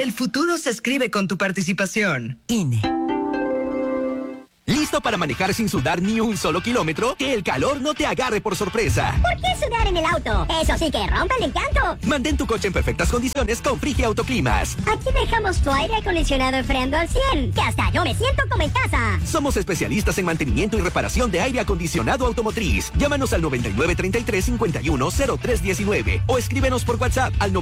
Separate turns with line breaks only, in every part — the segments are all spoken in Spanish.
El futuro se escribe con tu participación.
INE.
¿Listo para manejar sin sudar ni un solo kilómetro? Que el calor no te agarre por sorpresa.
¿Por qué sudar en el auto? Eso sí que rompe el encanto.
Mantén tu coche en perfectas condiciones con Frigi Autoclimas.
Aquí dejamos tu aire acondicionado enfriando al 100, que hasta yo me siento como en casa.
Somos especialistas en mantenimiento y reparación de aire acondicionado automotriz. Llámanos al 9933-510319 o escríbenos por WhatsApp al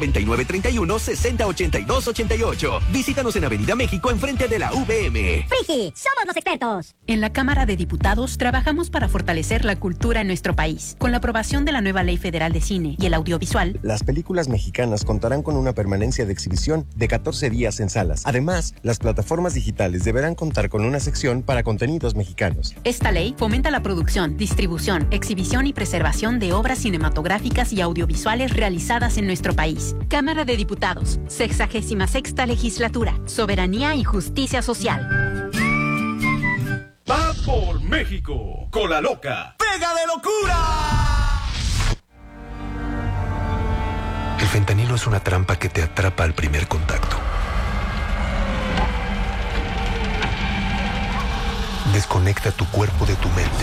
9931-608288. Visítanos en Avenida México, enfrente de la VM.
Frigi, somos los expertos.
En la Cámara de Diputados trabajamos para fortalecer la cultura en nuestro país. Con la aprobación de la nueva Ley Federal de Cine y el Audiovisual,
las películas mexicanas contarán con una permanencia de exhibición de 14 días en salas. Además, las plataformas digitales deberán contar con una sección para contenidos mexicanos.
Esta ley fomenta la producción, distribución, exhibición y preservación de obras cinematográficas y audiovisuales realizadas en nuestro país. Cámara de Diputados, 66ª Legislatura, Soberanía y Justicia Social.
¡Va por México! ¡Cola loca!
¡Pega de locura!
El fentanilo es una trampa que te atrapa al primer contacto. Desconecta tu cuerpo de tu mente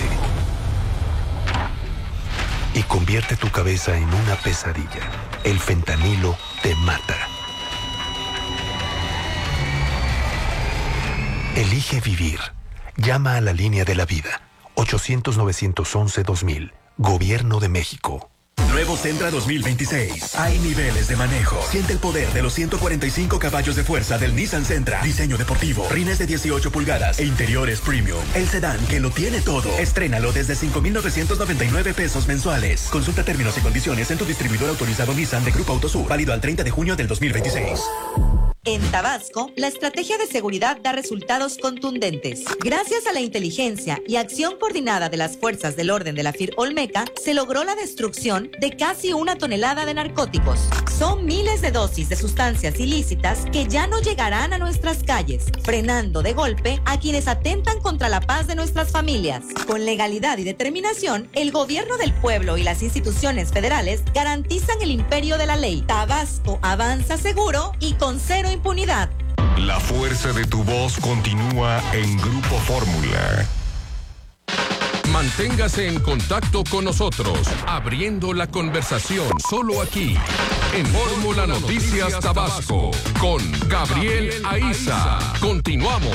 y convierte tu cabeza en una pesadilla. El fentanilo te mata. Elige vivir. Llama a la línea de la vida. 800-911-2000. Gobierno de México.
Nuevo Sentra 2026. Hay niveles de manejo. Siente el poder de los 145 caballos de fuerza del Nissan Sentra. Diseño deportivo, rines de 18 pulgadas e interiores premium. El sedán que lo tiene todo. Estrénalo desde 5,999 pesos mensuales. Consulta términos y condiciones en tu distribuidor autorizado Nissan de Grupo Autosur. Válido al 30 de junio del 2026.
En Tabasco, la estrategia de seguridad da resultados contundentes. Gracias a la inteligencia y acción coordinada de las fuerzas del orden de la FIR Olmeca, se logró la destrucción de casi 1 tonelada de narcóticos. Son miles de dosis de sustancias ilícitas que ya no llegarán a nuestras calles, frenando de golpe a quienes atentan contra la paz de nuestras familias. Con legalidad y determinación, el gobierno del pueblo y las instituciones federales garantizan el imperio de la ley. Tabasco avanza seguro y con cero impunidad.
La fuerza de tu voz continúa en Grupo Fórmula.
Manténgase en contacto con nosotros, abriendo la conversación solo aquí, en Fórmula Noticias Tabasco, con Gabriel Aiza. Continuamos.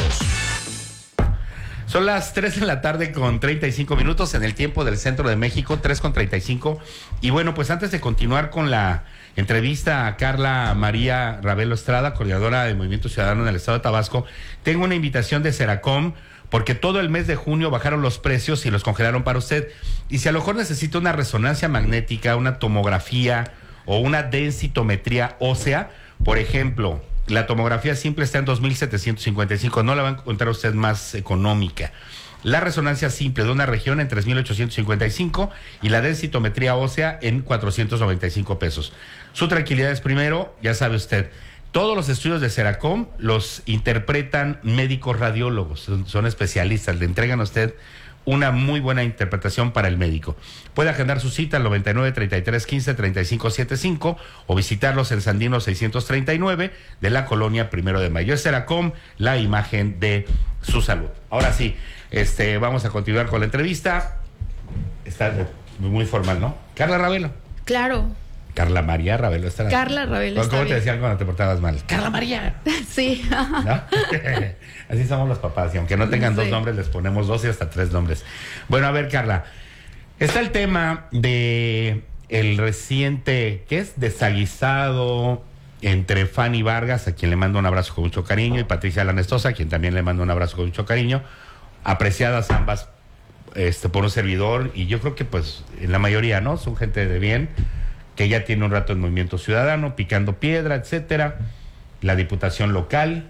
Son las 3 de la tarde con 35 minutos en el tiempo del centro de México, 3:35. Y bueno, pues antes de continuar con la entrevista a Carla María Ravelo Estrada, coordinadora de Movimiento Ciudadano en el estado de Tabasco, tengo una invitación de Seracom, porque todo el mes de junio bajaron los precios y los congelaron para usted. Y si a lo mejor necesita una resonancia magnética, una tomografía o una densitometría ósea, por ejemplo, la tomografía simple está en 2,755, no la va a encontrar usted más económica. La resonancia simple de una región en 3,855 y la densitometría ósea en 495 pesos. Su tranquilidad es primero, ya sabe usted. Todos los estudios de Seracom los interpretan médicos radiólogos, son especialistas, le entregan a usted una muy buena interpretación para el médico. Puede agendar su cita al 99-33-15-3575 o visitarlos en Sandino 639 de la colonia Primero de Mayo. Es Seracom, la imagen de su salud. Ahora sí, vamos a continuar con la entrevista. Está muy formal, ¿no? Carla Ravelo.
Claro.
Carla María Ravelo Estrada.
Carla Ravelo.
¿Cómo te decían cuando te portabas mal? Carla María.
Sí.
¿No? Así somos los papás, y aunque no tengan dos nombres, les ponemos 2 y hasta 3 nombres. Bueno, a ver, Carla, está el tema de el reciente, ¿qué es? Desaguisado entre Fanny Vargas, a quien le mando un abrazo con mucho cariño, y Patricia Lanestosa, a quien también le mando un abrazo con mucho cariño, apreciadas ambas por un servidor, y yo creo que pues en la mayoría, ¿no? Son gente de bien, que ya tiene un rato en Movimiento Ciudadano, picando piedra, etcétera. La diputación local.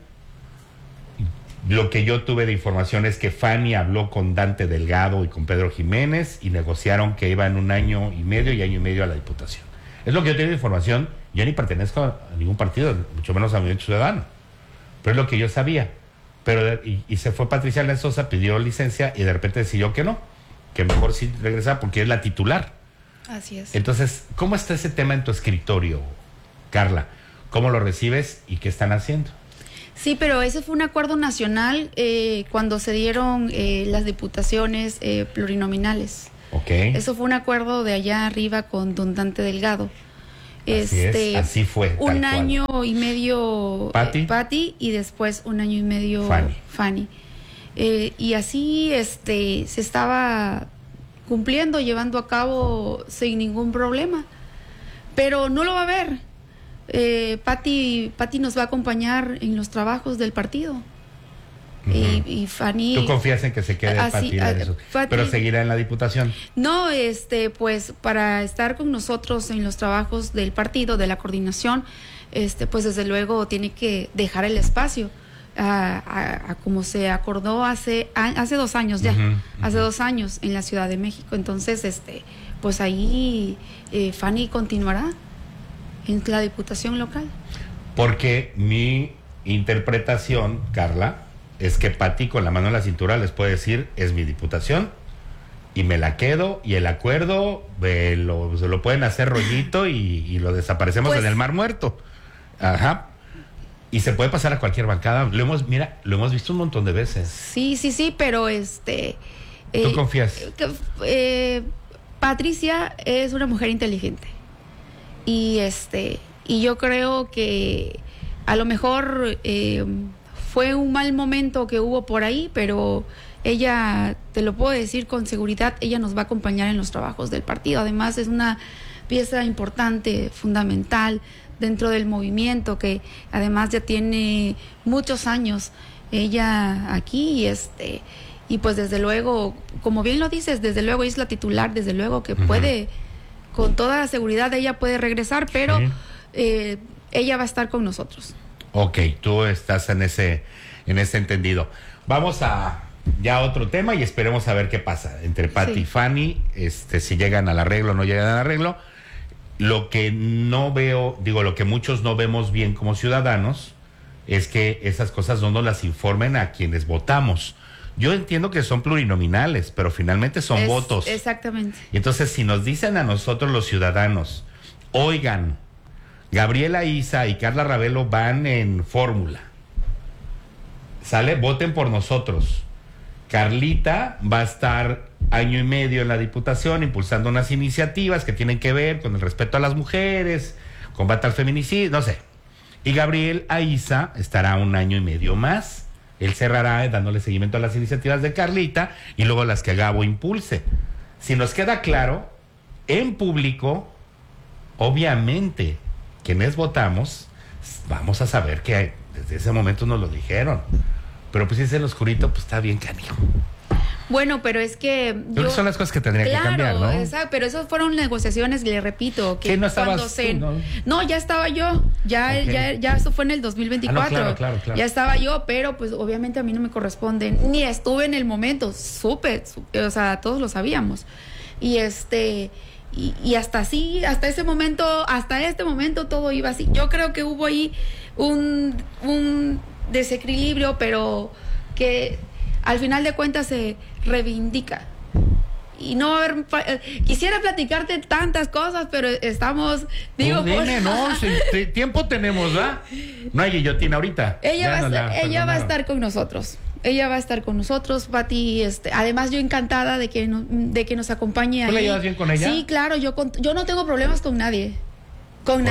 Lo que yo tuve de información es que Fanny habló con Dante Delgado y con Pedro Jiménez y negociaron que iban 1 año y medio a la diputación. Es lo que yo tengo de información. Yo ni pertenezco a ningún partido, mucho menos a Movimiento Ciudadano. Pero es lo que yo sabía. Y se fue Patricia Lanestosa, pidió licencia y de repente decidió que no, que mejor sí regresar porque es la titular.
Así es.
Entonces, ¿cómo está ese tema en tu escritorio, Carla? ¿Cómo lo recibes y qué están haciendo?
Sí, pero ese fue un acuerdo nacional cuando se dieron las diputaciones plurinominales.
Okay.
Eso fue un acuerdo de allá arriba con don Dante Delgado.
Así fue.
Un año y medio Patti y después un año y medio Fanny. Y así se estaba cumpliendo, llevando a cabo sin ningún problema. Pero no lo va a ver. Patti nos va a acompañar en los trabajos del partido. Y Fanny...
¿Tú confías en que se quede Patti? Pero seguirá en la diputación.
No, pues para estar con nosotros en los trabajos del partido, de la coordinación, pues desde luego tiene que dejar el espacio a como se acordó hace 2 años ya, hace 2 años en la Ciudad de México. Entonces, pues ahí Fanny continuará en la diputación local.
Porque mi interpretación, Carla, es que Patti con la mano en la cintura les puede decir, es mi diputación y me la quedo, y el acuerdo se lo pueden hacer rollito y lo desaparecemos en el Mar Muerto. Ajá. Y se puede pasar a cualquier bancada. Lo hemos visto un montón de veces.
Sí, pero
¿tú confías?
Patricia es una mujer inteligente. Y yo creo que a lo mejor fue un mal momento que hubo por ahí, pero ella, te lo puedo decir con seguridad, ella nos va a acompañar en los trabajos del partido. Además es una pieza importante, fundamental dentro del movimiento, que además ya tiene muchos años ella aquí, y pues desde luego, como bien lo dices, desde luego es la titular, desde luego que puede, con toda seguridad ella puede regresar, pero ella va a estar con nosotros.
Ok, tú estás en ese entendido. Vamos a ya otro tema y esperemos a ver qué pasa entre Patti y Fanny, si llegan al arreglo o no llegan al arreglo. Lo que no veo, lo que muchos no vemos bien como ciudadanos, es que esas cosas no nos las informen a quienes votamos. Yo entiendo que son plurinominales, pero finalmente son votos.
Exactamente.
Y entonces, si nos dicen a nosotros los ciudadanos, oigan, Gabriela Isa y Carla Ravelo van en fórmula, ¿sale? Voten por nosotros. Carlita va a estar año y medio en la diputación impulsando unas iniciativas que tienen que ver con el respeto a las mujeres, combate al feminicidio, no sé. Y Gabriel Aiza estará 1 año y medio más. Él cerrará dándole seguimiento a las iniciativas de Carlita y luego las que Gabo impulse. Si nos queda claro, en público, obviamente, quienes votamos, vamos a saber que desde ese momento nos lo dijeron. Pero pues si es en lo oscurito, pues está bien canijo.
Bueno, pero es que...
Creo que son las cosas que tendrían que cambiar, ¿no?
Exacto, pero esas fueron negociaciones, le repito. Que
no estabas tú,
No, ya estaba yo. Ya eso fue en el 2024.
Claro.
Ya estaba yo, pero pues obviamente a mí no me corresponde. Ni estuve en el momento. Supe, o sea, todos lo sabíamos. Y y hasta este momento todo iba así. Yo creo que hubo ahí un desequilibrio, pero que al final de cuentas se reivindica. Y no va a haber... quisiera platicarte tantas cosas, pero estamos...
tiempo tenemos, ¿verdad? No hay guillotina ahorita.
Ella va a estar con nosotros. Ella va a estar con nosotros, Patti. Además, yo encantada de que nos acompañe.
¿Tú la llevas bien con ella?
Sí, claro. Yo no tengo problemas con nadie. Con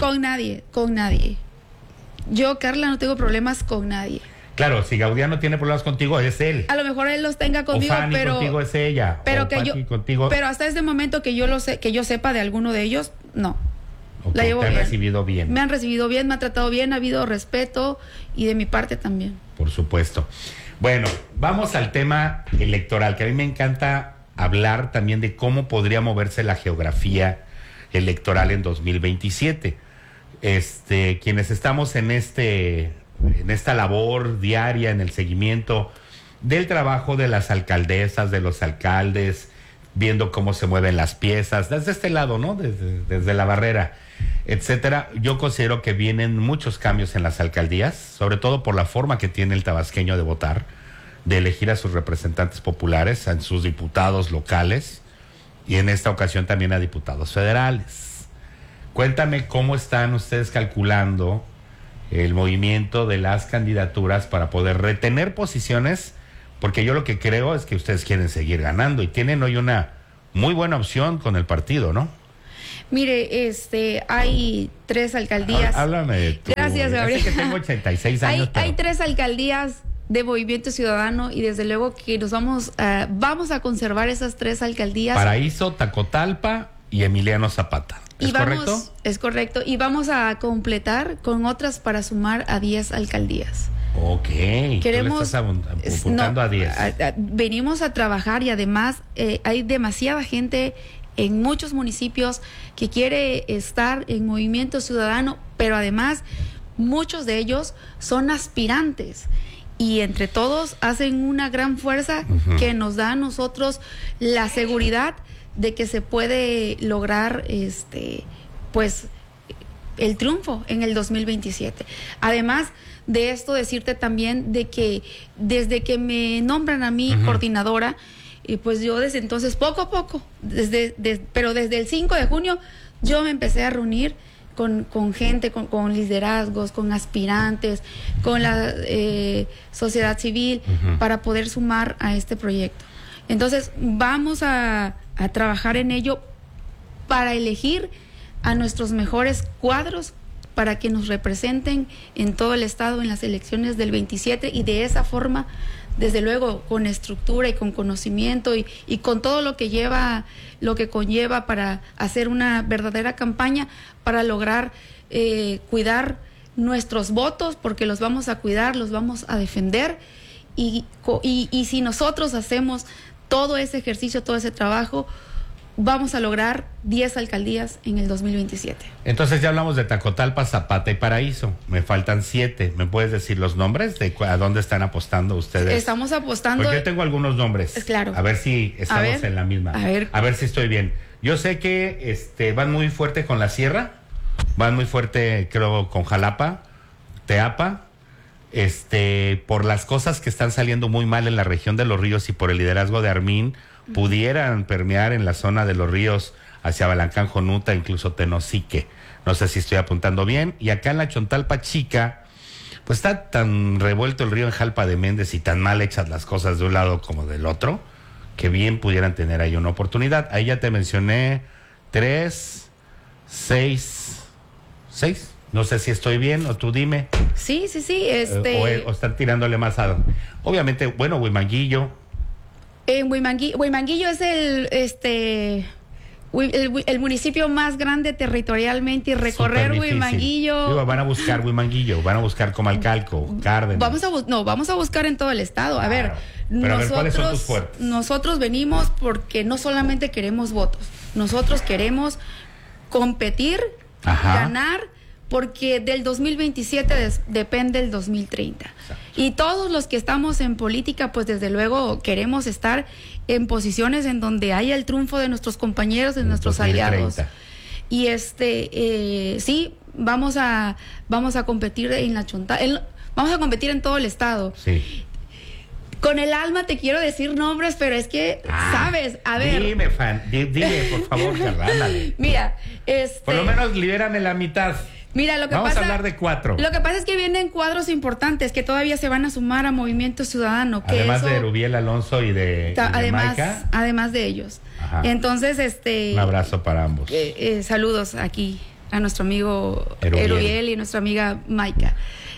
nadie. Yo, Carla, no tengo problemas con nadie.
Claro, si Gaudiano tiene problemas contigo, es él.
A lo mejor él los tenga conmigo,
o Fanny
pero
contigo es ella.
Pero
o
que
Patti contigo.
Pero hasta este momento que yo sepa de alguno de ellos, no.
Okay,
la llevo
te han
bien.
recibido bien.
Me han recibido bien, me han tratado bien, ha habido respeto y de mi parte también.
Por supuesto. Bueno, vamos al tema electoral, que a mí me encanta hablar también de cómo podría moverse la geografía electoral en 2027. Quienes estamos en esta labor diaria, en el seguimiento del trabajo de las alcaldesas, de los alcaldes, viendo cómo se mueven las piezas, desde este lado, ¿no? Desde la barrera, etcétera. Yo considero que vienen muchos cambios en las alcaldías, sobre todo por la forma que tiene el tabasqueño de votar, de elegir a sus representantes populares, a sus diputados locales y en esta ocasión también a diputados federales. Cuéntame cómo están ustedes calculando el movimiento de las candidaturas para poder retener posiciones, porque yo lo que creo es que ustedes quieren seguir ganando y tienen hoy una muy buena opción con el partido, ¿no?
Mire, hay 3 alcaldías.
Háblame de tu...
Gracias, Gabriel.
que tengo 86 años.
Hay 3 alcaldías de Movimiento Ciudadano y desde luego que nos vamos a conservar esas 3 alcaldías.
Paraíso, Tacotalpa y Emiliano Zapata. ¿Es correcto?
Es correcto. Y vamos a completar con otras para sumar a 10 alcaldías.
Ok.
Queremos,
tú le estás apuntando a 10.
Venimos a trabajar y además hay demasiada gente en muchos municipios que quiere estar en Movimiento Ciudadano, pero además muchos de ellos son aspirantes y entre todos hacen una gran fuerza que nos da a nosotros la seguridad de que se puede lograr pues el triunfo en el 2027. Además de esto, decirte también de que desde que me nombran a mí coordinadora, pues yo desde entonces, poco a poco, pero desde el 5 de junio, yo me empecé a reunir con gente, con liderazgos, con aspirantes, con la sociedad civil, para poder sumar a este proyecto. Entonces, vamos a trabajar en ello para elegir a nuestros mejores cuadros para que nos representen en todo el estado en las elecciones del 27 y de esa forma, desde luego, con estructura y con conocimiento y con todo lo que conlleva para hacer una verdadera campaña para lograr cuidar nuestros votos, porque los vamos a cuidar, los vamos a defender y si nosotros hacemos todo ese ejercicio, todo ese trabajo, vamos a lograr 10 alcaldías en el 2027.
Entonces ya hablamos de Tacotalpa, Zapata y Paraíso. Me faltan 7. ¿Me puedes decir los nombres de a dónde están apostando ustedes?
Estamos apostando...
Porque yo tengo algunos nombres.
Claro.
A ver si estamos en la misma. A ver si estoy bien. Yo sé que van muy fuerte con la Sierra. Van muy fuerte, creo, con Jalapa, Teapa. Por las cosas que están saliendo muy mal en la región de Los Ríos y por el liderazgo de Armin, pudieran permear en la zona de Los Ríos hacia Balancán, Jonuta, incluso Tenosique. No sé si estoy apuntando bien. Y acá en la Chontalpa Chica, pues está tan revuelto el río en Jalpa de Méndez y tan mal hechas las cosas de un lado como del otro, que bien pudieran tener ahí una oportunidad. Ahí ya te mencioné 3, 6. No sé si estoy bien o tú dime.
Sí.
O están tirándole más a... Obviamente, bueno, Huimanguillo.
Huimanguillo es el municipio más grande territorialmente y recorrer Huimanguillo...
Digo, van a buscar Huimanguillo, van a buscar Comalcalco, Cárdenas.
Vamos a buscar en todo el estado. A ver,
¿cuáles son tus fuertes?
Nosotros venimos porque no solamente queremos votos, nosotros queremos competir, ganar, porque del 2027 depende el 2030. Exacto. Y todos los que estamos en política, pues desde luego queremos estar en posiciones en donde haya el triunfo de nuestros compañeros, de nuestros 2030. Aliados. Y sí, vamos a competir en la Chontalpa, vamos a competir en todo el estado.
Sí.
Con el alma te quiero decir nombres, pero es que, ¿sabes? A ver.
Dime, por favor, Carla.
Mira,
por lo menos libérame la mitad.
Mira,
Vamos a hablar de 4.
Lo que pasa es que vienen cuadros importantes que todavía se van a sumar a Movimiento Ciudadano. Que
además de Rubiel Alonso y de Maica.
Además de ellos. Ajá. Entonces,
un abrazo para ambos.
Saludos aquí a nuestro amigo Rubiel y nuestra amiga Maica.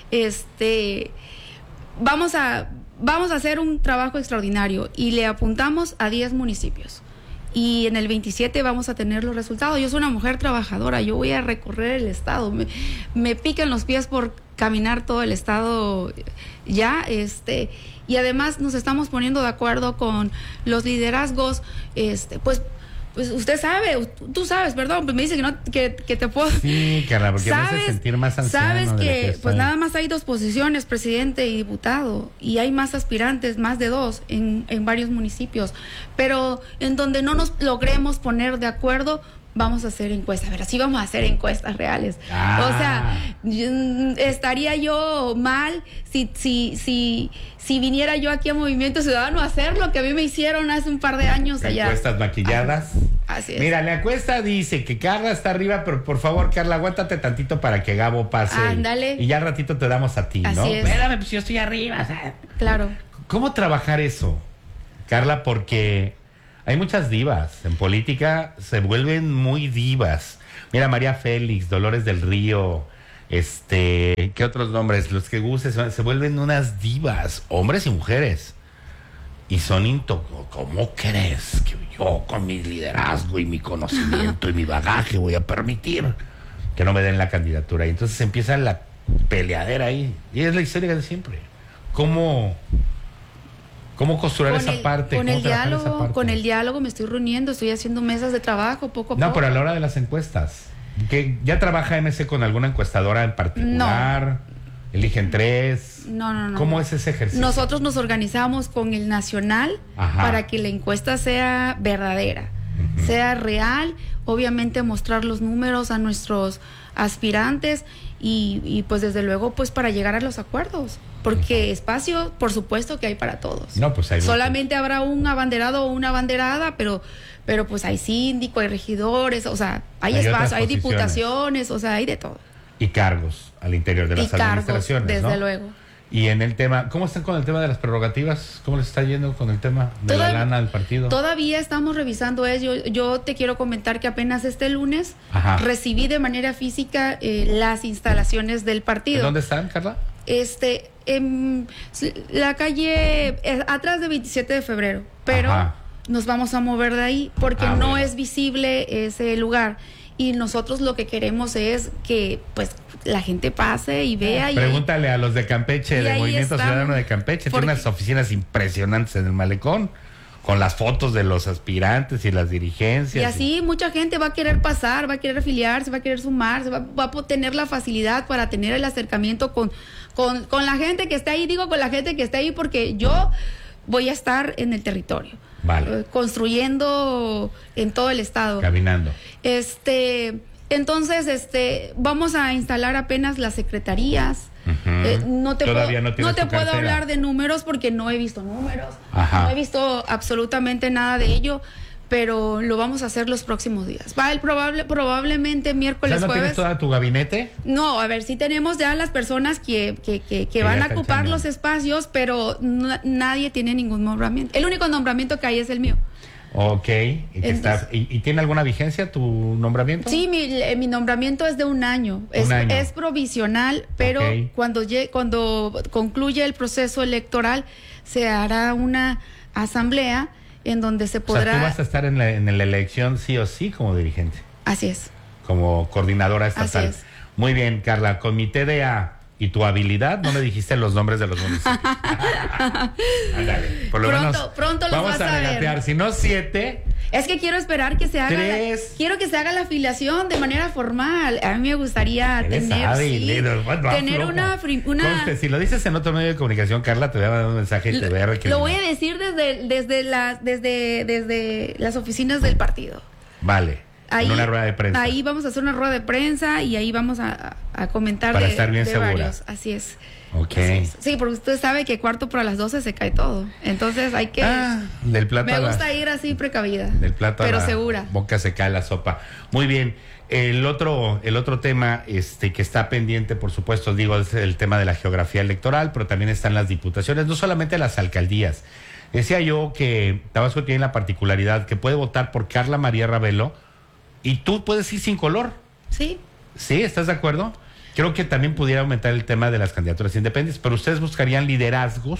Vamos a hacer un trabajo extraordinario y le apuntamos a 10 municipios. Y en el 27 vamos a tener los resultados. Yo soy una mujer trabajadora, yo voy a recorrer el estado. Me pican los pies por caminar todo el estado ya, y además nos estamos poniendo de acuerdo con los liderazgos, pues usted sabe, tú sabes, perdón, pues me dice que te puedo...
Sí, Carla, porque me hace sentir más anciano.
Sabes que pues nada más hay 2 posiciones, presidente y diputado, y hay más aspirantes, más de 2 en varios municipios, pero en donde no nos logremos poner de acuerdo, vamos a hacer encuestas. A ver, sí vamos a hacer encuestas reales. O sea, estaría yo mal si viniera yo aquí a Movimiento Ciudadano a hacer lo que a mí me hicieron hace un par de años allá.
Encuestas maquilladas.
Así es.
Mira, la encuesta dice que Carla está arriba, pero por favor, Carla, aguántate tantito para que Gabo pase.
Ándale.
Y ya al ratito te damos a ti, ¿no?
Así es.
Espérame, pues yo estoy arriba. O sea,
claro.
¿Cómo trabajar eso, Carla? Porque hay muchas divas. En política se vuelven muy divas. Mira, María Félix, Dolores del Río, ¿qué otros nombres? Los que gusten, se vuelven unas divas, hombres y mujeres. Y son ¿cómo crees que yo con mi liderazgo y mi conocimiento y mi bagaje voy a permitir que no me den la candidatura? Y entonces empieza la peleadera ahí. Y es la historia de siempre. ¿Cómo costurar esa parte?
Con el diálogo me estoy reuniendo, estoy haciendo mesas de trabajo poco a poco.
No, pero a la hora de las encuestas, ¿que ya trabaja MC con alguna encuestadora en particular? No. ¿Eligen 3?
No.
¿Cómo es ese ejercicio?
Nosotros nos organizamos con el nacional para que la encuesta sea verdadera, sea real, obviamente mostrar los números a nuestros aspirantes y pues desde luego pues para llegar a los acuerdos. Porque espacio, por supuesto que hay para todos.
No, pues hay
solamente habrá un abanderado o una abanderada, pero pues hay síndico, hay regidores, o sea, hay espacio, hay diputaciones, o sea, hay de todo.
Y cargos al interior de las administraciones,
desde
¿no?
luego.
Y en el tema, ¿cómo están con el tema de las prerrogativas? ¿Cómo les está yendo con el tema de la lana del partido?
Todavía estamos revisando eso. Yo te quiero comentar que apenas este lunes recibí de manera física las instalaciones del partido.
¿Dónde están, Carla?
En la calle atrás de 27 de febrero, pero nos vamos a mover de ahí porque no es visible ese lugar y nosotros lo que queremos es que pues la gente pase y vea.
Pregúntale a los de Campeche, de Movimiento Ciudadano de Campeche, tiene unas oficinas impresionantes en el malecón, con las fotos de los aspirantes y las dirigencias.
Y así mucha gente va a querer pasar, va a querer afiliarse, va a querer sumarse, va a tener la facilidad para tener el acercamiento con la gente que está ahí. Digo con la gente que está ahí porque yo voy a estar en el territorio.
Vale.
Construyendo en todo el estado.
Caminando.
Entonces, vamos a instalar apenas las secretarías. No te puedo hablar de números porque no he visto números. No he visto absolutamente nada de ello, pero lo vamos a hacer los próximos días. Probablemente miércoles,
¿no
jueves.
¿Tienes todo tu gabinete?
No, a ver, sí tenemos ya las personas que van a ocupar los espacios, pero nadie tiene ningún nombramiento. El único nombramiento que hay es el mío.
Ok, ¿y tiene alguna vigencia tu nombramiento?
Sí, mi nombramiento es de un año. Es provisional, pero cuando concluye el proceso electoral se hará una asamblea en donde se podrá...
O sea, tú vas a estar en la elección sí o sí como dirigente.
Así es.
Como coordinadora estatal.
Así es.
Muy bien, Carla, con mi TDA y tu habilidad, no me dijiste los nombres de los municipios. Ándale, por lo menos
pronto los
vamos
vas a
regatear, si no 7.
Es que quiero esperar que se haga quiero que se haga la afiliación de manera formal. A mí me gustaría tener una
Conste, si lo dices en otro medio de comunicación, Carla, te voy a dar un mensaje y te voy a requerir.
Lo voy a decir desde las oficinas del partido.
Vale. Ahí, en una rueda de prensa.
Ahí vamos a hacer una rueda de prensa y ahí vamos a comentar
para estar bien segura.
Varios. Así es.
Ok.
Sí, porque usted sabe que 12:15 se cae todo. Entonces hay que...
del plato
me gusta ir así precavida.
Del plato
pero
a la
segura.
Boca se cae la sopa. Muy bien. El otro tema que está pendiente, por supuesto, digo, es el tema de la geografía electoral, pero también están las diputaciones, no solamente las alcaldías. Decía yo que Tabasco tiene la particularidad que puede votar por Carla María Ravelo y tú puedes ir sin color.
Sí.
¿Sí? ¿Estás de acuerdo? Creo que también pudiera aumentar el tema de las candidaturas independientes, pero ustedes buscarían liderazgos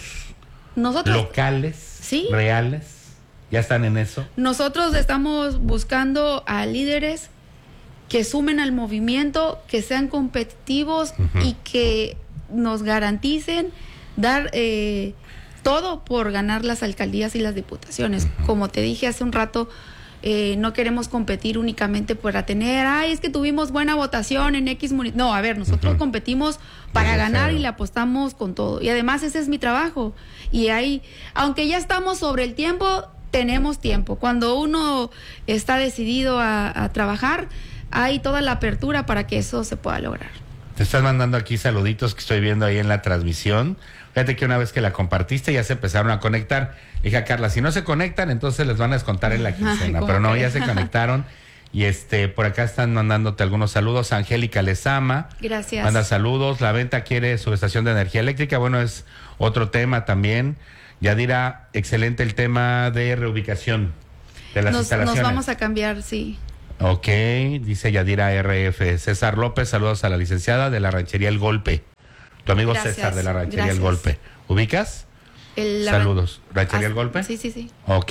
locales, reales. ¿Ya están en eso?
Nosotros estamos buscando a líderes que sumen al movimiento, que sean competitivos y que nos garanticen dar todo por ganar las alcaldías y las diputaciones. Como te dije hace un rato, no queremos competir únicamente para tener, es que tuvimos buena votación en X municipio. No, a ver, nosotros competimos para ganar y le apostamos con todo. Y además ese es mi trabajo. Y ahí, aunque ya estamos sobre el tiempo, tenemos tiempo. Cuando uno está decidido a trabajar, hay toda la apertura para que eso se pueda lograr.
Te están mandando aquí saluditos que estoy viendo ahí en la transmisión. Fíjate que una vez que la compartiste ya se empezaron a conectar. Dije a Carla, si no se conectan, entonces les van a descontar en la quincena. Pero no, ya se conectaron. Y por acá están mandándote algunos saludos. Angélica Lezama.
Gracias.
Manda saludos. La venta quiere subestación de energía eléctrica. Bueno, es otro tema también. Yadira, excelente el tema de reubicación de las instalaciones.
Nos vamos a cambiar, sí.
Ok, dice Yadira RF. César López, saludos a la licenciada de la ranchería El Golpe. Tu amigo
Gracias.
César de la ranchería El Golpe. ¿Ubicas? Saludos. ¿Ranchería El Golpe?
Sí, sí, sí.
Ok.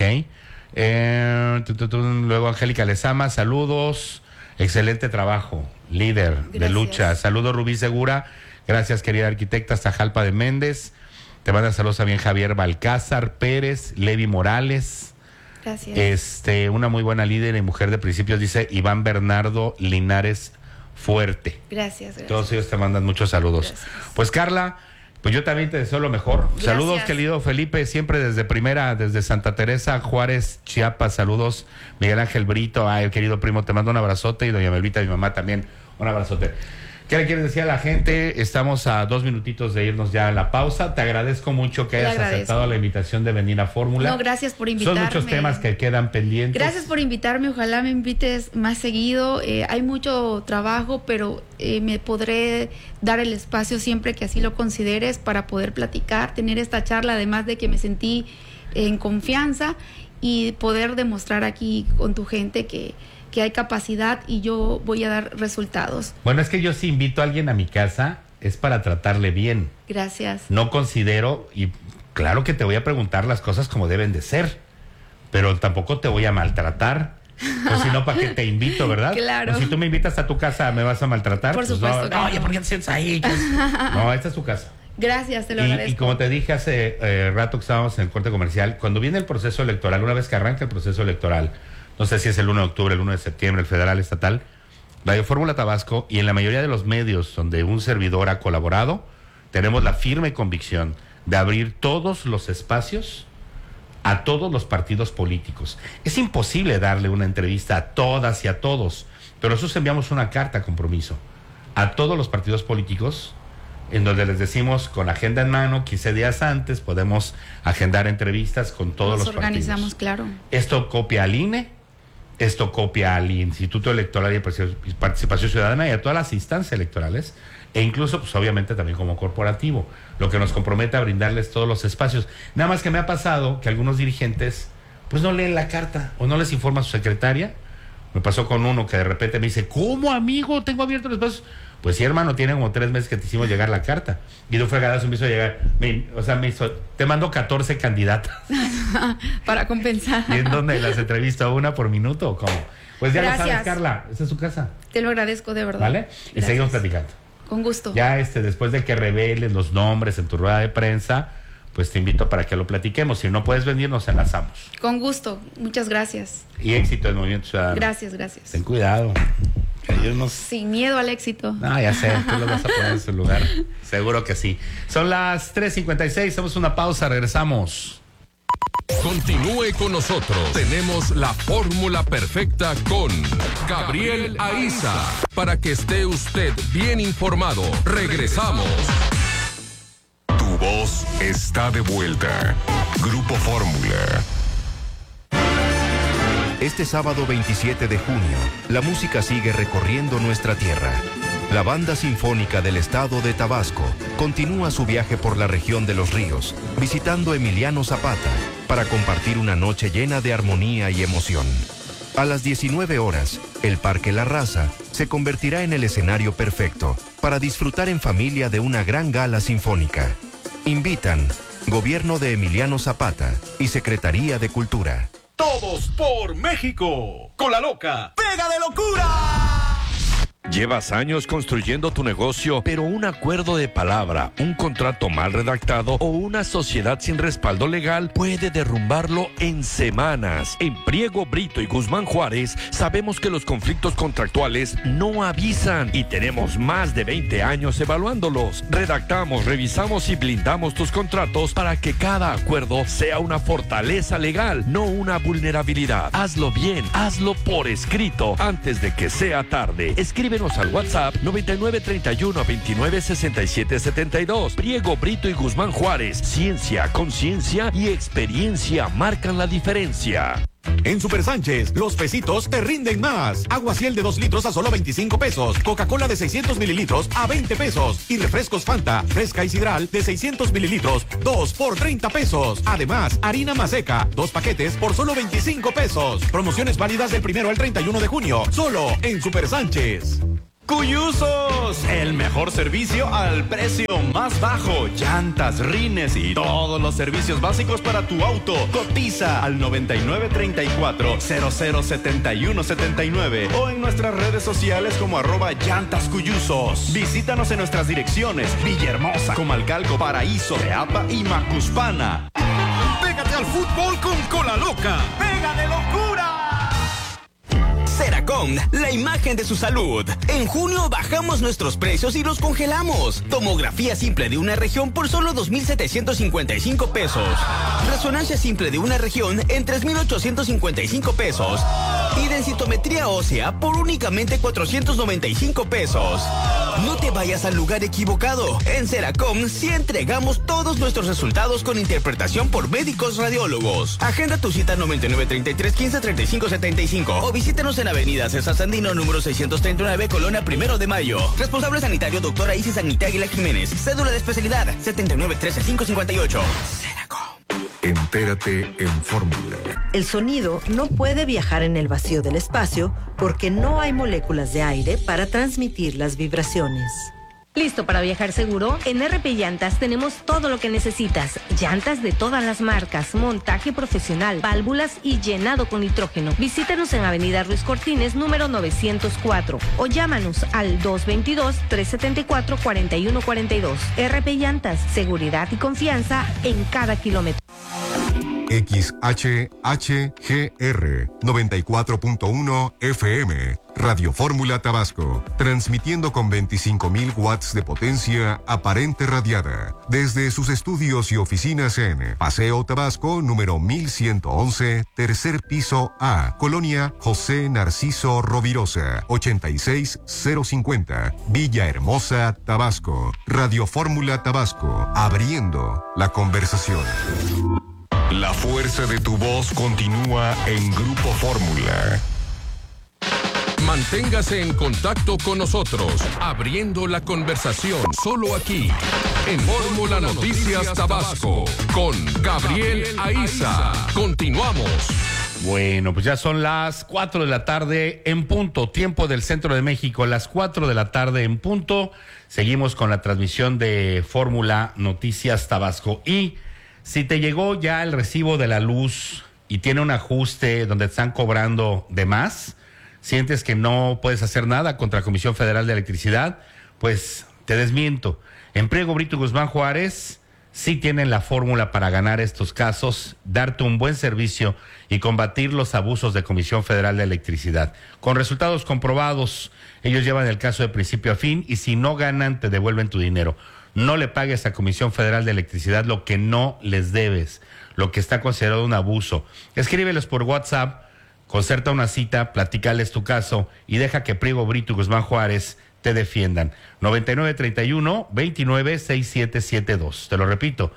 Luego Angélica Lezama, saludos. Excelente trabajo, líder de lucha. Saludos Rubí Segura. Gracias, querida arquitecta Zajalpa de Méndez. Te manda saludos también Javier Balcázar Pérez, Levi Morales.
Gracias.
Una muy buena líder y mujer de principios, dice Iván Bernardo Linares Fuerte.
Gracias.
Todos ellos te mandan muchos saludos.
Gracias.
Pues Carla, pues yo también te deseo lo mejor.
Gracias.
Saludos, querido Felipe, siempre desde Santa Teresa, Juárez, Chiapas. Saludos, Miguel Ángel Brito. El querido primo, te mando un abrazote. Y doña Melvita, mi mamá, también un abrazote. ¿Qué le quieres decir a la gente? Estamos a 2 minutitos de irnos ya a la pausa. Te agradezco mucho que hayas aceptado la invitación de venir a Fórmula.
No, gracias por invitarme.
Son muchos temas que quedan pendientes.
Gracias por invitarme. Ojalá me invites más seguido. Hay mucho trabajo, pero me podré dar el espacio siempre que así lo consideres para poder platicar, tener esta charla, además de que me sentí en confianza y poder demostrar aquí con tu gente que hay capacidad y yo voy a dar resultados.
Bueno, es que yo si invito a alguien a mi casa es para tratarle bien.
Gracias.
No considero, y claro que te voy a preguntar las cosas como deben de ser, pero tampoco te voy a maltratar. Pues si no, ¿para qué te invito, verdad?
Claro.
Pues si tú me invitas a tu casa, ¿me vas a maltratar?
Por supuesto.
No, oye, ¿por qué te sientes ahí? No, esta es tu casa.
Gracias, te lo agradezco.
Y como te dije hace rato que estábamos en el corte comercial, cuando viene el proceso electoral, una vez que arranca el proceso electoral, no sé si es el 1 de octubre, el 1 de septiembre, el federal, estatal, Radio Fórmula Tabasco y en la mayoría de los medios donde un servidor ha colaborado, tenemos la firme convicción de abrir todos los espacios a todos los partidos políticos. Es imposible darle una entrevista a todas y a todos, pero nosotros enviamos una carta a compromiso a todos los partidos políticos en donde les decimos con agenda en mano, 15 días antes podemos agendar entrevistas con todos los partidos.
Nos organizamos, claro.
Esto copia al INE, esto copia al Instituto Electoral y Participación Ciudadana y a todas las instancias electorales, e incluso, pues obviamente también como corporativo, lo que nos compromete a brindarles todos los espacios. Nada más que me ha pasado que algunos dirigentes, pues no leen la carta o no les informa a su secretaria. Me pasó con uno que de repente me dice, ¿cómo, amigo? Tengo abierto los espacios. Pues sí, hermano, tiene como 3 meses que te hicimos llegar la carta. Y de un fregadazo me hizo llegar, me hizo, te mando 14 candidatas.
Para compensar.
¿Y en dónde las entrevisto una por minuto o cómo? Pues ya
Gracias.
lo sabes, Carla, esa es su casa.
Te lo agradezco de verdad.
¿Vale? Y seguimos platicando.
Con gusto.
Ya después de que reveles los nombres en tu rueda de prensa, pues te invito para que lo platiquemos. Si no puedes venir, nos enlazamos.
Con gusto. Muchas gracias.
Y éxito en Movimiento Ciudadano.
Gracias, gracias.
Ten cuidado. Ellos nos...
Sin miedo al éxito.
No, ya sé, tú los vas a poner en su lugar. Seguro que sí. Son las 3:56, hacemos una pausa, regresamos.
Continúe con nosotros. Tenemos la fórmula perfecta con Gabriel Aiza. Para que esté usted bien informado. Regresamos.
Tu voz está de vuelta. Grupo Fórmula.
Este sábado 27 de junio, la música sigue recorriendo nuestra tierra. La Banda Sinfónica del Estado de Tabasco continúa su viaje por la región de Los Ríos, visitando Emiliano Zapata para compartir una noche llena de armonía y emoción. A las 19 horas, el Parque La Raza se convertirá en el escenario perfecto para disfrutar en familia de una gran gala sinfónica. Invitan Gobierno de Emiliano Zapata y Secretaría de Cultura.
Todos por México. Con la loca. ¡Pega de locura! ¿Llevas años construyendo tu negocio, pero un acuerdo de palabra, un contrato mal redactado o una sociedad sin respaldo legal puede derrumbarlo en semanas? En Priego, Brito y Guzmán Juárez sabemos que los conflictos contractuales no avisan y tenemos más de 20 años evaluándolos. Redactamos, revisamos y blindamos tus contratos para que cada acuerdo sea una fortaleza legal, no una vulnerabilidad. Hazlo bien, hazlo por escrito antes de que sea tarde. Escríbenos al WhatsApp 9931-296772. Priego, Brito y Guzmán Juárez. Ciencia, conciencia y experiencia marcan la diferencia.
En Super Sánchez, los pesitos te rinden más. Agua Ciel de 2 litros a solo 25 pesos. Coca-Cola de 600 mililitros a 20 pesos. Y refrescos Fanta, fresca y sidral de 600 mililitros, 2 por 30 pesos. Además, harina Maseca, 2 paquetes por solo 25 pesos. Promociones válidas del 1 al 31 de junio. Solo en Super Sánchez.
Cuyusos, el mejor servicio al precio más bajo. Llantas, rines y todos los servicios básicos para tu auto. Cotiza al 9934-007179 o en nuestras redes sociales como @llantascuyusos. Visítanos en nuestras direcciones: Villahermosa, Comalcalco, Paraíso, Teapa y Macuspana.
Pégate al fútbol con Cola Loca. ¡Pega de locura!
Seracom, la imagen de su salud. En junio bajamos nuestros precios y los congelamos. Tomografía simple de una región por solo 2,755 pesos. Resonancia simple de una región en 3,855 pesos. Y densitometría ósea por únicamente 495 pesos. No te vayas al lugar equivocado. En Seracom sí entregamos todos nuestros resultados con interpretación por médicos radiólogos. Agenda tu cita 9933-153575 o visítenos en Avenida César Sandino, número 639, Colonia 1 de Mayo. Responsable sanitario, doctora Isis Agnita Aguilar Jiménez. Cédula de especialidad, 7913558.
Entérate en Fórmula.
El sonido no puede viajar en el vacío del espacio porque no hay moléculas de aire para transmitir las vibraciones.
¿Listo para viajar seguro? En RP Llantas tenemos todo lo que necesitas. Llantas de todas las marcas, montaje profesional, válvulas y llenado con nitrógeno. Visítanos en Avenida Ruiz Cortines, número 904 o llámanos al 222-374-4142. RP Llantas, seguridad y confianza en cada kilómetro.
XHHGR 94.1 FM, Radio Fórmula Tabasco, transmitiendo con 25,000 watts de potencia aparente radiada, desde sus estudios y oficinas en Paseo Tabasco, número 1111, tercer piso A, Colonia José Narciso Rovirosa, 86050, Villahermosa, Tabasco. Radio Fórmula Tabasco, abriendo la conversación.
La fuerza de tu voz continúa en Grupo Fórmula. Manténgase en contacto con nosotros, abriendo la conversación solo aquí, en Fórmula Noticias Tabasco, con Gabriel Aiza. Continuamos.
Bueno, pues ya son las 4 de la tarde en punto, tiempo del centro de México, las 4 de la tarde en punto. Seguimos con la transmisión de Fórmula Noticias Tabasco. Y si te llegó ya el recibo de la luz y tiene un ajuste donde te están cobrando de más, sientes que no puedes hacer nada contra la Comisión Federal de Electricidad, pues te desmiento. En Priego, Brito y Guzmán Juárez sí tienen la fórmula para ganar estos casos, darte un buen servicio y combatir los abusos de Comisión Federal de Electricidad. Con resultados comprobados, ellos llevan el caso de principio a fin y si no ganan, te devuelven tu dinero. No le pagues a Comisión Federal de Electricidad lo que no les debes, lo que está considerado un abuso. Escríbeles por WhatsApp, concerta una cita, platícales tu caso y deja que Priego, Brito y Guzmán Juárez te defiendan. 9931-296772. Te lo repito,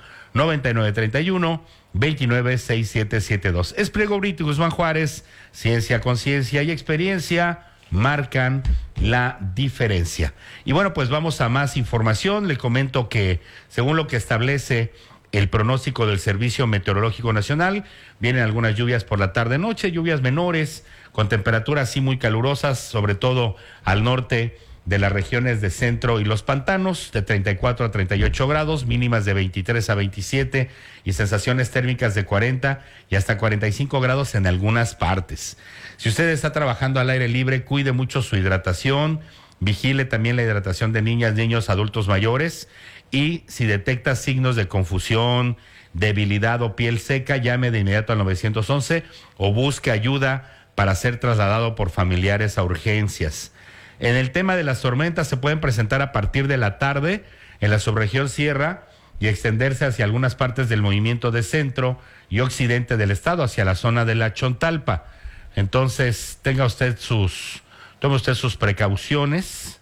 9931-296772. Es Priego, Brito y Guzmán Juárez. Ciencia, conciencia y experiencia marcan la diferencia. Y bueno, pues vamos a más información. Le comento que según lo que establece el pronóstico del Servicio Meteorológico Nacional, vienen algunas lluvias por la tarde-noche, lluvias menores, con temperaturas sí muy calurosas, sobre todo al norte de las regiones de centro y los pantanos, de 34 a 38 grados, mínimas de 23 a 27 y sensaciones térmicas de 40 y hasta 45 grados en algunas partes. Si usted está trabajando al aire libre, cuide mucho su hidratación, Vigile también la hidratación de niñas, niños, adultos mayores. Y si detecta signos de confusión, debilidad o piel seca, llame de inmediato al 911 o busque ayuda para ser trasladado por familiares a urgencias. En el tema de las tormentas, se pueden presentar a partir de la tarde en la subregión Sierra y extenderse hacia algunas partes del movimiento de centro y occidente del estado, hacia la zona de la Chontalpa. Entonces, tome usted sus precauciones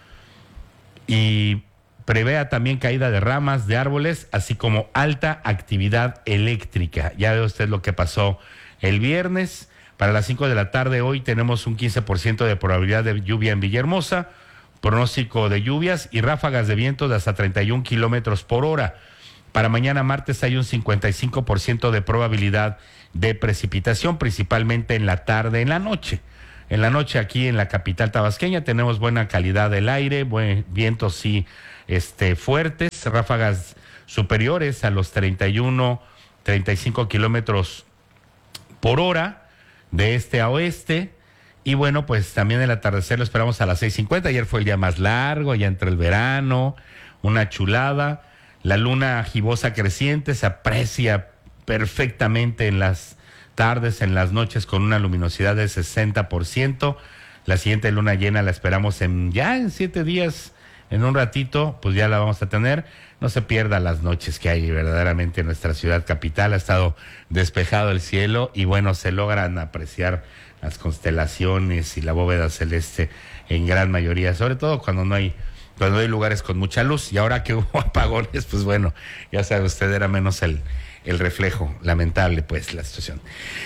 y prevea también caída de ramas de árboles, así como alta actividad eléctrica. Ya ve usted lo que pasó el viernes. Para las 5 de la tarde hoy tenemos un 15% de probabilidad de lluvia en Villahermosa, pronóstico de lluvias y ráfagas de viento de hasta 31 kilómetros por hora. Para mañana martes hay un 55% de probabilidad de precipitación, principalmente en la tarde, en la noche. En la noche aquí en la capital tabasqueña tenemos buena calidad del aire, vientos sí fuertes, ráfagas superiores a los 31, 35 kilómetros por hora de este a oeste. Y bueno, pues también el atardecer lo esperamos a las 6:50. Ayer fue el día más largo, ya entre el verano, una chulada. La luna gibosa creciente se aprecia perfectamente en las tardes, en las noches, con una luminosidad de 60%. La siguiente luna llena la esperamos en 7 días, en un ratito, pues ya la vamos a tener. No se pierda las noches que hay verdaderamente en nuestra ciudad capital. Ha estado despejado el cielo y bueno, se logran apreciar las constelaciones y la bóveda celeste en gran mayoría, sobre todo cuando no hay lugares con mucha luz. Y ahora que hubo apagones, pues bueno, ya sabe usted, era menos el reflejo. Lamentable pues la situación.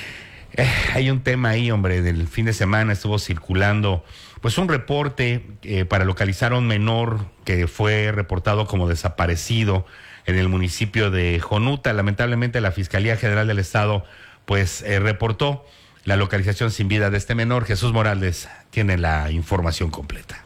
Hay un tema ahí, hombre, del fin de semana estuvo circulando pues un reporte para localizar a un menor que fue reportado como desaparecido en el municipio de Jonuta. Lamentablemente la Fiscalía General del Estado pues reportó la localización sin vida de este menor. Jesús Morales tiene la información completa.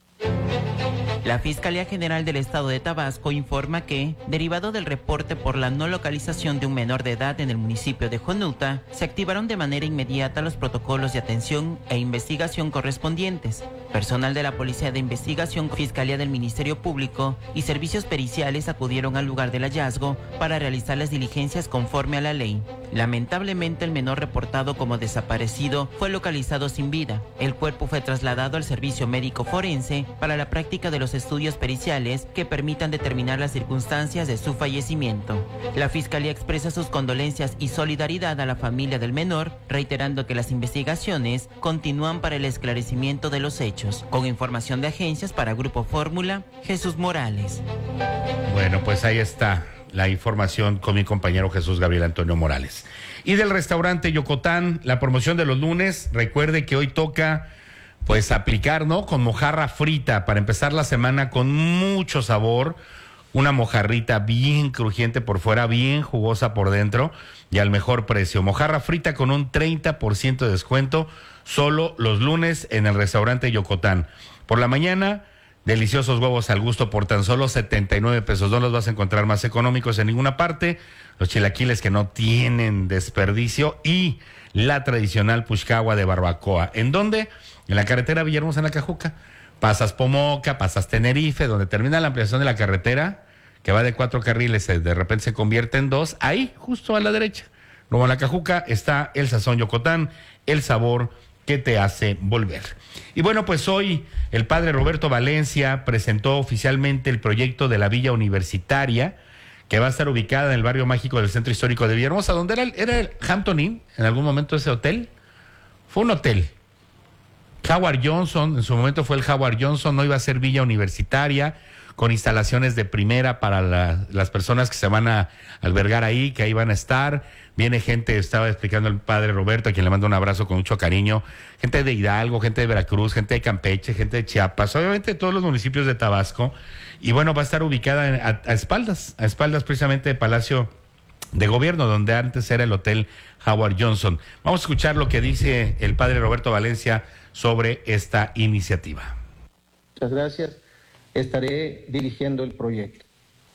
La Fiscalía General del Estado de Tabasco informa que, derivado del reporte por la no localización de un menor de edad en el municipio de Jonuta, se activaron de manera inmediata los protocolos de atención e investigación correspondientes. Personal de la Policía de Investigación, Fiscalía del Ministerio Público y servicios periciales acudieron al lugar del hallazgo para realizar las diligencias conforme a la ley. Lamentablemente, el menor reportado como desaparecido fue localizado sin vida. El cuerpo fue trasladado al servicio médico forense para la práctica de los estudios periciales que permitan determinar las circunstancias de su fallecimiento. La Fiscalía expresa sus condolencias y solidaridad a la familia del menor, reiterando que las investigaciones continúan para el esclarecimiento de los hechos. Con información de agencias para Grupo Fórmula, Jesús Morales.
Bueno, pues ahí está la información con mi compañero Jesús Gabriel Antonio Morales. Y del restaurante Yocotán, la promoción de los lunes, recuerde que hoy toca pues aplicar, ¿no? Con mojarra frita para empezar la semana con mucho sabor, una mojarrita bien crujiente por fuera, bien jugosa por dentro y al mejor precio. Mojarra frita con un 30% de descuento solo los lunes en el restaurante Yocotán. Por la mañana, deliciosos huevos al gusto por tan solo 79 pesos. No los vas a encontrar más económicos en ninguna parte. Los chilaquiles que no tienen desperdicio y la tradicional puchcagua de barbacoa. ¿En dónde? En la carretera Villahermosa, en la Cajuca. Pasas Pomoca, pasas Tenerife, donde termina la ampliación de la carretera, que va de 4 carriles, de repente se convierte en 2, ahí, justo a la derecha. Luego en la Cajuca está el Sazón Yocotán, el sabor que te hace volver. Y bueno, pues hoy el padre Roberto Valencia presentó oficialmente el proyecto de la Villa Universitaria, que va a estar ubicada en el barrio mágico del Centro Histórico de Villahermosa, donde era el Hampton Inn, en algún momento ese hotel. Fue un hotel. Howard Johnson, en su momento fue el Howard Johnson, no iba a ser Villa Universitaria, con instalaciones de primera para las personas que se van a albergar ahí, que ahí van a estar. Viene gente, estaba explicando el padre Roberto, a quien le mando un abrazo con mucho cariño, gente de Hidalgo, gente de Veracruz, gente de Campeche, gente de Chiapas, obviamente de todos los municipios de Tabasco. Y bueno, va a estar ubicada a espaldas precisamente del Palacio de Gobierno, donde antes era el Hotel Howard Johnson. Vamos a escuchar lo que dice el padre Roberto Valencia sobre esta iniciativa.
Muchas gracias. Estaré dirigiendo el proyecto.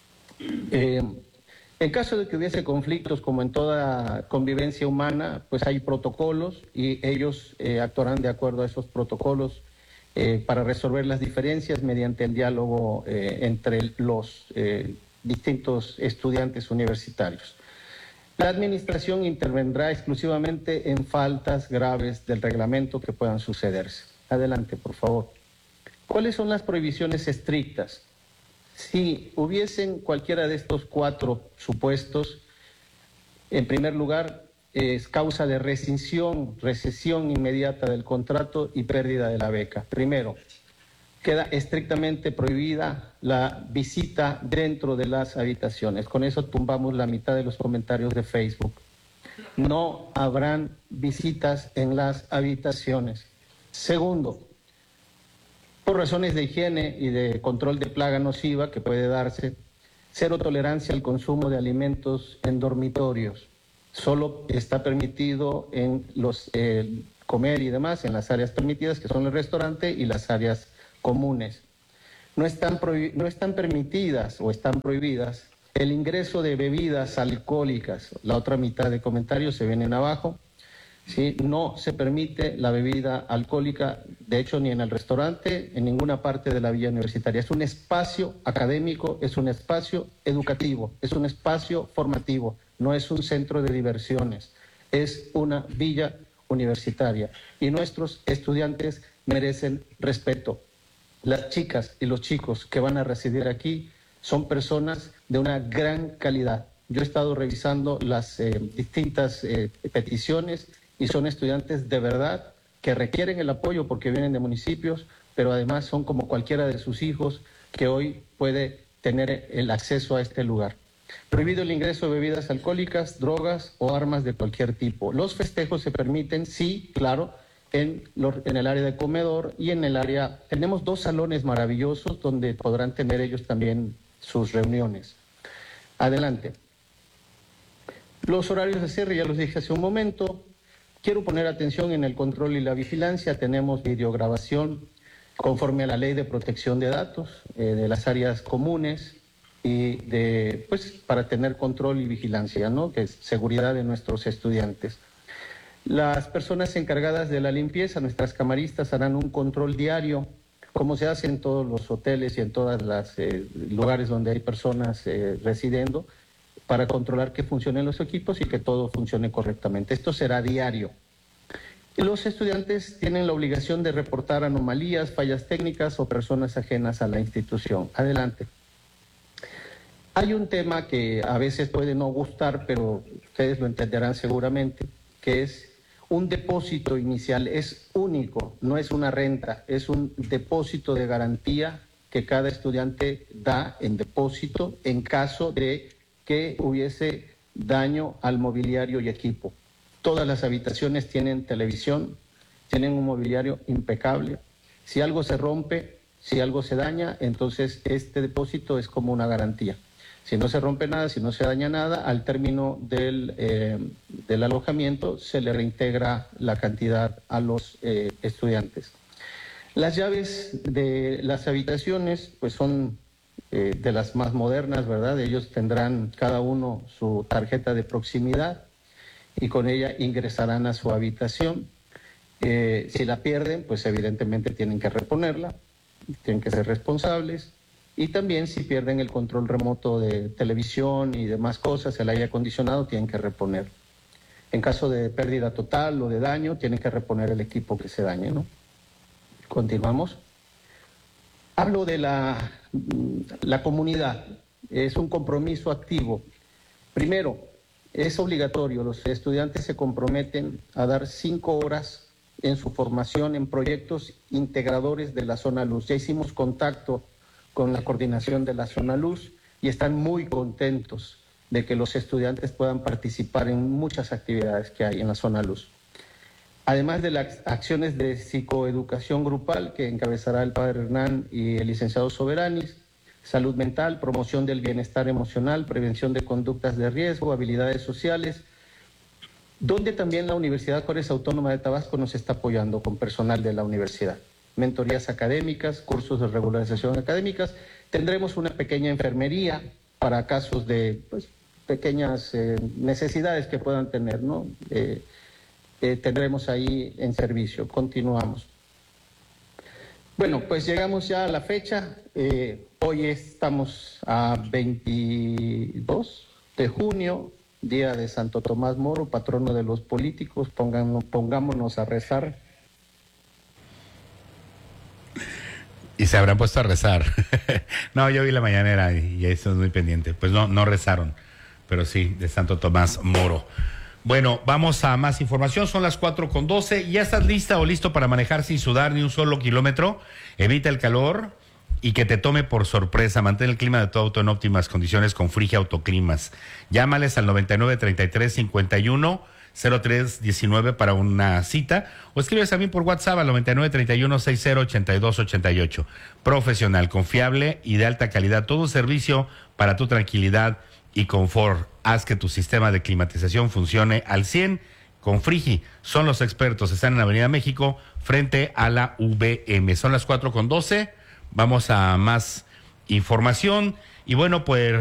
En caso de que hubiese conflictos, como en toda convivencia humana, pues hay protocolos y ellos actuarán de acuerdo a esos protocolos para resolver las diferencias mediante el diálogo entre los distintos estudiantes universitarios. La administración intervendrá exclusivamente en faltas graves del reglamento que puedan sucederse. Adelante, por favor. ¿Cuáles son las prohibiciones estrictas? Si hubiesen cualquiera de estos 4 supuestos, en primer lugar, es causa de recesión inmediata del contrato y pérdida de la beca. Primero, queda estrictamente prohibida la visita dentro de las habitaciones. Con eso tumbamos la mitad de los comentarios de Facebook. No habrán visitas en las habitaciones. Segundo, por razones de higiene y de control de plaga nociva que puede darse, cero tolerancia al consumo de alimentos en dormitorios. Solo está permitido en los comer y demás en las áreas permitidas, que son el restaurante y las áreas comunes. No están permitidas o están prohibidas el ingreso de bebidas alcohólicas. La otra mitad de comentarios se vienen abajo. ¿Sí? No se permite la bebida alcohólica, de hecho, ni en el restaurante, en ninguna parte de la villa universitaria. Es un espacio académico, es un espacio educativo, es un espacio formativo, no es un centro de diversiones, es una villa universitaria. Y nuestros estudiantes merecen respeto. Las chicas y los chicos que van a residir aquí son personas de una gran calidad. Yo he estado revisando las distintas peticiones y son estudiantes de verdad que requieren el apoyo porque vienen de municipios, pero además son como cualquiera de sus hijos que hoy puede tener el acceso a este lugar. Prohibido el ingreso de bebidas alcohólicas, drogas o armas de cualquier tipo. Los festejos se permiten, sí, claro, en el área de comedor y en el área... Tenemos 2 salones maravillosos donde podrán tener ellos también sus reuniones. Adelante. Los horarios de cierre ya los dije hace un momento. Quiero poner atención en el control y la vigilancia. Tenemos videograbación conforme a la Ley de Protección de Datos de las áreas comunes y para tener control y vigilancia, ¿no? Que es seguridad de nuestros estudiantes. Las personas encargadas de la limpieza, nuestras camaristas, harán un control diario, como se hace en todos los hoteles y en todos los lugares donde hay personas residiendo, para controlar que funcionen los equipos y que todo funcione correctamente. Esto será diario. Y los estudiantes tienen la obligación de reportar anomalías, fallas técnicas o personas ajenas a la institución. Adelante. Hay un tema que a veces puede no gustar, pero ustedes lo entenderán seguramente, que es un depósito inicial. Es único, no es una renta, es un depósito de garantía que cada estudiante da en depósito en caso de que hubiese daño al mobiliario y equipo. Todas las habitaciones tienen televisión, tienen un mobiliario impecable. Si algo se rompe, si algo se daña, entonces este depósito es como una garantía. Si no se rompe nada, si no se daña nada, al término del alojamiento se le reintegra la cantidad a los estudiantes. Las llaves de las habitaciones pues son de las más modernas, ¿verdad? Ellos tendrán cada uno su tarjeta de proximidad y con ella ingresarán a su habitación. Si la pierden, pues evidentemente tienen que reponerla, tienen que ser responsables. Y también si pierden el control remoto de televisión y demás cosas, el aire acondicionado, tienen que reponer. En caso de pérdida total o de daño, tienen que reponer el equipo que se dañe, ¿no? Continuamos. Hablo de la comunidad. Es un compromiso activo. Primero, es obligatorio. Los estudiantes se comprometen a dar 5 horas en su formación en proyectos integradores de la Zona Luz. Ya hicimos contacto con la coordinación de la Zona Luz y están muy contentos de que los estudiantes puedan participar en muchas actividades que hay en la Zona Luz. Además de las acciones de psicoeducación grupal que encabezará el padre Hernán y el licenciado Soberanis, salud mental, promoción del bienestar emocional, prevención de conductas de riesgo, habilidades sociales, donde también la Universidad Juárez Autónoma de Tabasco nos está apoyando con personal de la universidad. Mentorías académicas, cursos de regularización académicas. Tendremos una pequeña enfermería para casos de pequeñas necesidades que puedan tener, ¿no? Tendremos ahí en servicio. Continuamos. Bueno, pues llegamos ya a la fecha. Hoy estamos a 22 de junio, día de Santo Tomás Moro, patrono de los políticos. Pongámonos a rezar.
Y se habrán puesto a rezar. No, yo vi la mañanera y eso es muy pendiente. Pues no rezaron, pero sí, de Santo Tomás Moro. Bueno, vamos a más información. Son las 4:12. ¿Ya estás lista o listo para manejar sin sudar ni un solo kilómetro? Evita el calor y que te tome por sorpresa. Mantén el clima de tu auto en óptimas condiciones con Frigia Autoclimas. Llámales al 9933-510319 para una cita, o escribes también por WhatsApp al 9931-608288. Profesional, confiable y de alta calidad. Todo un servicio para tu tranquilidad y confort. Haz que tu sistema de climatización funcione al 100 con Frigi. Son los expertos. Están en Avenida México, frente a la VM. Son las 4:12. Vamos a más información. Y bueno, pues